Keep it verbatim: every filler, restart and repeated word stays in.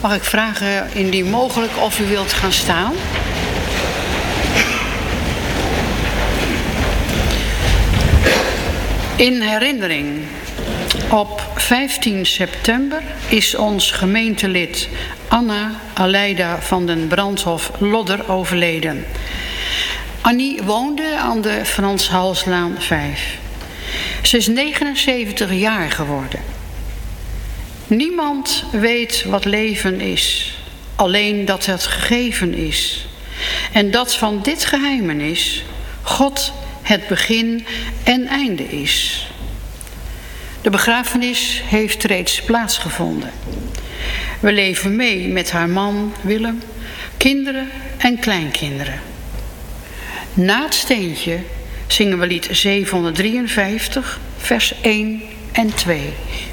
Mag ik vragen, indien mogelijk, of u wilt gaan staan? In herinnering. Op vijftien september is ons gemeentelid Anna Aleida van den Brandhof Lodder overleden. Annie woonde aan de Frans Halslaan vijf. Ze is negenenzeventig jaar geworden. Niemand weet wat leven is, alleen dat het gegeven is. En dat van dit geheimenis God het begin en einde is. De begrafenis heeft reeds plaatsgevonden. We leven mee met haar man Willem, kinderen en kleinkinderen. Na het steentje zingen we lied zevenhonderddrieënvijftig, vers één en twee.